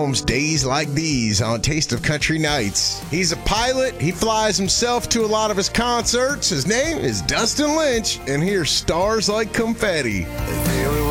Combs Days Like These on Taste of Country Nights. He's a pilot. He flies himself to a lot of his concerts. His name is Dustin Lynch, and here's Stars Like Confetti.